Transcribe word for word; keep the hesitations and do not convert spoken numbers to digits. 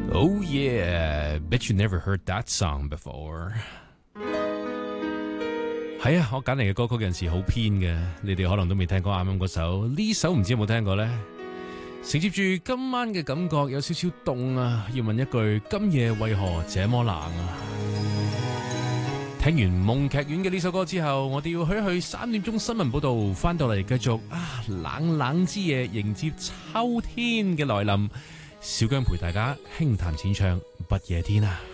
Oh yeah, bet you never heard that song before. 係啊，我揀嚟嘅歌曲有陣時好偏嘅，你哋可能都未聽過啱啱嗰首，呢首唔知有冇聽過呢？承接住今晚嘅感覺有少少凍啊，要問一句：今夜為何這麼冷啊？聽完夢劇院嘅呢首歌之後，我哋要去去三點鐘新聞報道，翻到嚟繼續啊冷冷之夜迎接秋天嘅來臨。小姜陪大家輕談淺唱不夜天啊！